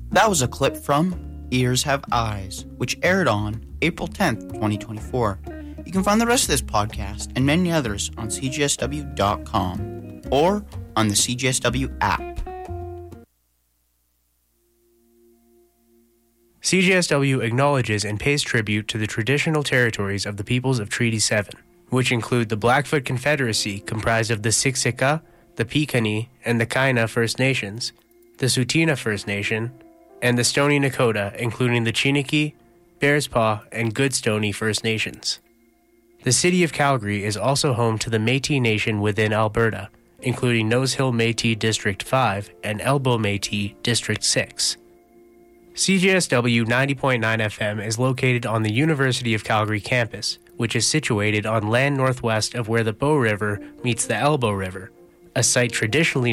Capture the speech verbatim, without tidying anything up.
That was a clip from Ears Have Eyes, which aired on April tenth, twenty twenty-four. You can find the rest of this podcast and many others on C G S W dot com or on the C G S W app. C G S W acknowledges and pays tribute to the traditional territories of the peoples of Treaty seven, which include the Blackfoot Confederacy, comprised of the Siksika, the Piikani, and the Kainai First Nations, the Tsuut'ina First Nation, and the Stoney Nakoda, including the Chiniki, Bearspaw, and Goodstoney First Nations. The city of Calgary is also home to the Métis Nation within Alberta, including Nose Hill Métis District five and Elbow Métis District six. C G S W ninety point nine F M is located on the University of Calgary campus, which is situated on land northwest of where the Bow River meets the Elbow River, a site traditionally